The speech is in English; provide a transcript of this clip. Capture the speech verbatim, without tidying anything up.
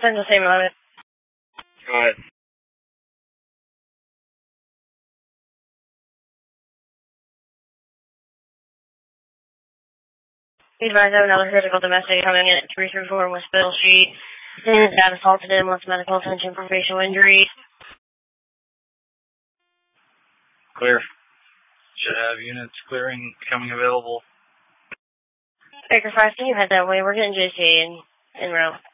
Send the same on it. Go ahead. Be advised, I have another critical domestic coming in at three three four West Bill Street. His dad assaulted him, wants medical attention for facial injury. Clear. Should have units clearing coming available. Baker five, can you head that way? We're getting J C in, in route.